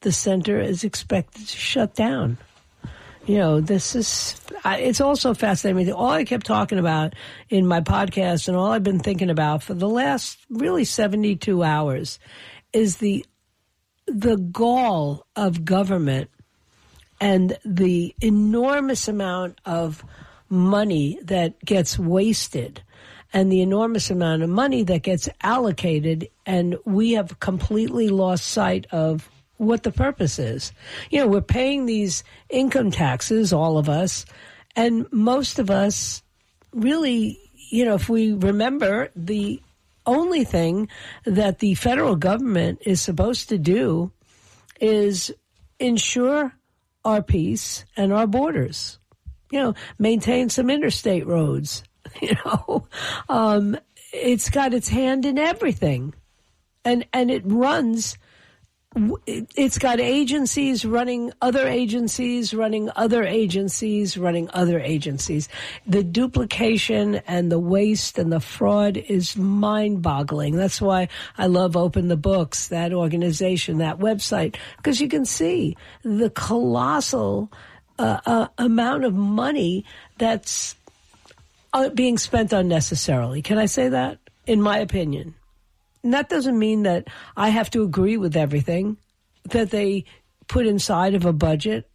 the center is expected to shut down. It's also fascinating. All I kept talking about in my podcast and all I've been thinking about for the last really 72 hours is the gall of government and the enormous amount of money that gets wasted and the enormous amount of money that gets allocated, and we have completely lost sight of what the purpose is. We're paying these income taxes, all of us, and most of us really, if we remember, the only thing that the federal government is supposed to do is ensure our peace and our borders, maintain some interstate roads. It's got its hand in everything. And it runs, it's got agencies running other agencies, running other agencies, running other agencies. The duplication and the waste and the fraud is mind-boggling. That's why I love Open the Books, that organization, that website, because you can see the colossal amount of money that's being spent unnecessarily. Can I say that? In my opinion. And that doesn't mean that I have to agree with everything that they put inside of a budget.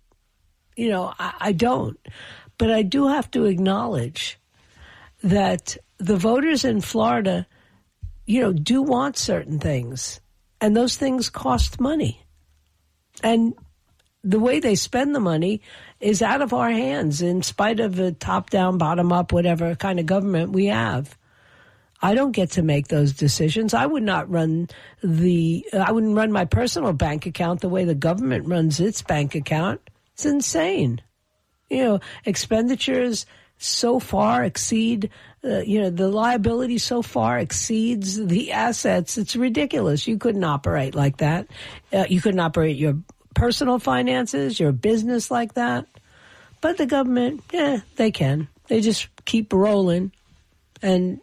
I don't. But I do have to acknowledge that the voters in Florida, do want certain things. And those things cost money. And the way they spend the money is out of our hands in spite of the top-down, bottom-up, whatever kind of government we have. I don't get to make those decisions. I would not run I wouldn't run my personal bank account the way the government runs its bank account. It's insane. Expenditures so far exceed, the liability so far exceeds the assets. It's ridiculous. You couldn't operate like that. You couldn't operate your personal finances, your business like that. But the government, they can. They just keep rolling. And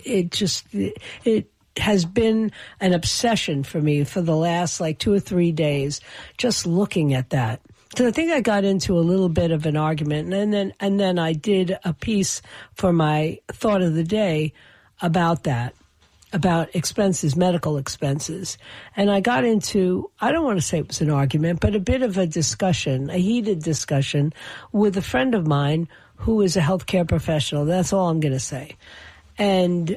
it has been an obsession for me for the last 2 or 3 days, just looking at that. So I think I got into a little bit of an argument, and then I did a piece for my thought of the day about that, about expenses, medical expenses. And I got into, I don't want to say it was an argument, but a bit of a discussion, a heated discussion with a friend of mine who is a healthcare professional. That's all I'm going to say. And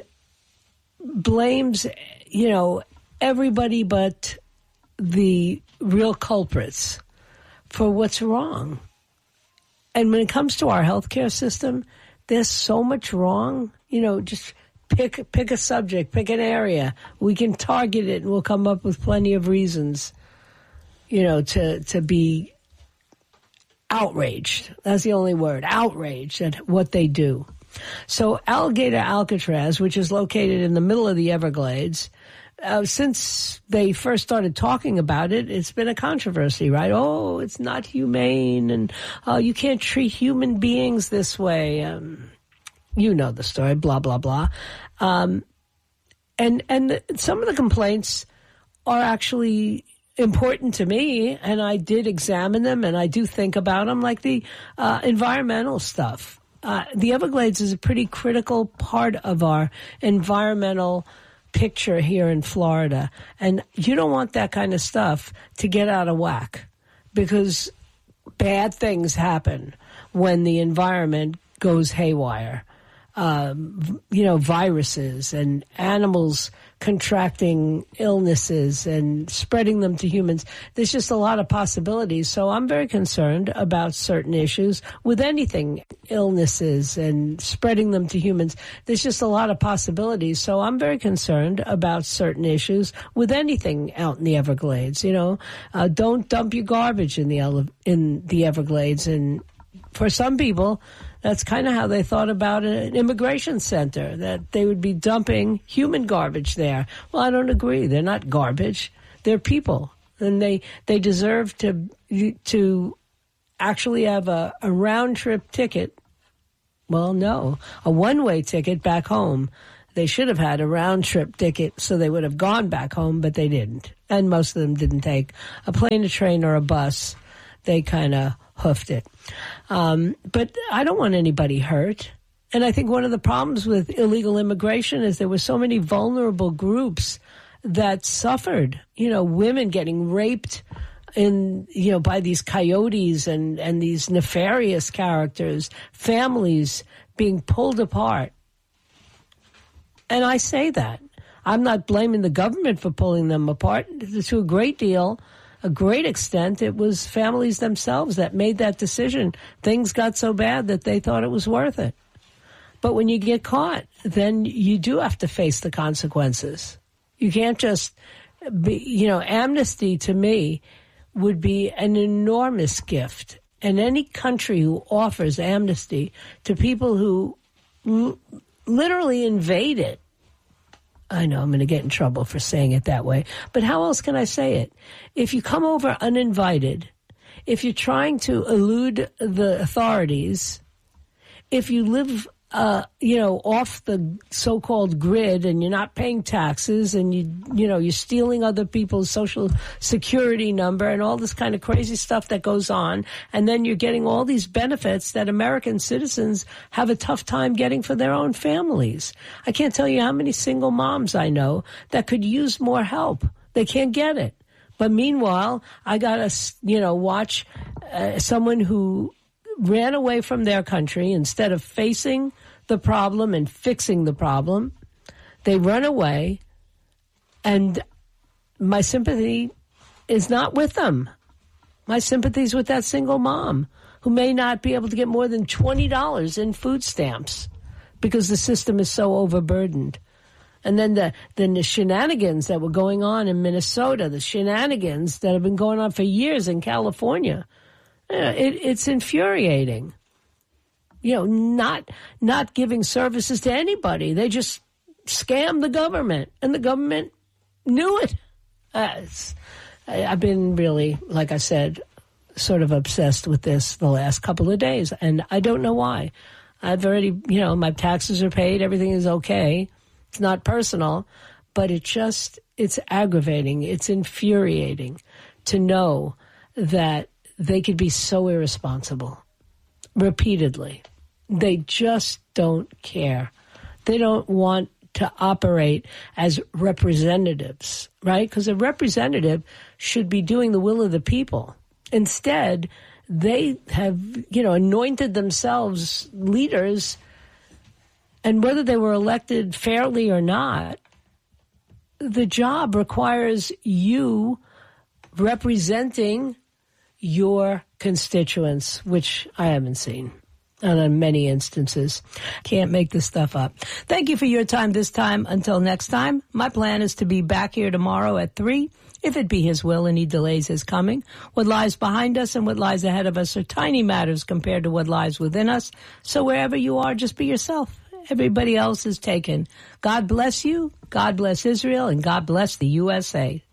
blames, everybody but the real culprits for what's wrong. And when it comes to our healthcare system, there's so much wrong. Just pick a subject, pick an area. We can target it, and we'll come up with plenty of reasons, to be outraged. That's the only word, outraged at what they do. So Alligator Alcatraz, which is located in the middle of the Everglades, since they first started talking about it, it's been a controversy, right? Oh, it's not humane, and you can't treat human beings this way. You know the story, blah, blah, blah. And some of the complaints are actually important to me, and I did examine them, and I do think about them, like the environmental stuff. The Everglades is a pretty critical part of our environmental picture here in Florida. And you don't want that kind of stuff to get out of whack, because bad things happen when the environment goes haywire. Viruses and animals contracting illnesses and spreading them to humans. There's just a lot of possibilities. So I'm very concerned about certain issues with anything, illnesses and spreading them to humans. There's just a lot of possibilities. So I'm very concerned about certain issues with anything out in the Everglades. Don't dump your garbage in the Everglades. And for some people, that's kind of how they thought about an immigration center, that they would be dumping human garbage there. Well, I don't agree. They're not garbage. They're people. And they deserve to actually have a round-trip ticket. Well, no, a one-way ticket back home. They should have had a round-trip ticket so they would have gone back home, but they didn't. And most of them didn't take a plane, a train, or a bus. They kind of hoofed it. But I don't want anybody hurt. And I think one of the problems with illegal immigration is there were so many vulnerable groups that suffered. Women getting raped by these coyotes and these nefarious characters, families being pulled apart. And I say that. I'm not blaming the government for pulling them apart. To a great extent, it was families themselves that made that decision. Things got so bad that they thought it was worth it. But when you get caught, then you do have to face the consequences. You can't just amnesty to me would be an enormous gift. And any country who offers amnesty to people who literally invade it, I know I'm going to get in trouble for saying it that way, but how else can I say it? If you come over uninvited, if you're trying to elude the authorities, if you live off the so-called grid and you're not paying taxes and you're stealing other people's social security number and all this kind of crazy stuff that goes on, and then you're getting all these benefits that American citizens have a tough time getting for their own families. I can't tell you how many single moms I know that could use more help. They can't get it. But meanwhile, I got to, watch someone who ran away from their country instead of facing the problem and fixing the problem. They run away, and my sympathy is not with them. My sympathy is with that single mom who may not be able to get more than $20 in food stamps because the system is so overburdened. And then the shenanigans that were going on in Minnesota, the shenanigans that have been going on for years in California, it's infuriating. Not giving services to anybody. They just scammed the government, and the government knew it. I've been really, like I said, sort of obsessed with this the last couple of days, and I don't know why. I've already, my taxes are paid. Everything is okay. It's not personal, but it's aggravating. It's infuriating to know that they could be so irresponsible repeatedly. They just don't care. They don't want to operate as representatives, right? Because a representative should be doing the will of the people. Instead, they have, anointed themselves leaders, and whether they were elected fairly or not, the job requires you representing your constituents, which I haven't seen. And in many instances, can't make this stuff up. Thank you for your time this time. Until next time, my plan is to be back here tomorrow at 3, if it be his will and he delays his coming. What lies behind us and what lies ahead of us are tiny matters compared to what lies within us. So wherever you are, just be yourself. Everybody else is taken. God bless you, God bless Israel, and God bless the USA.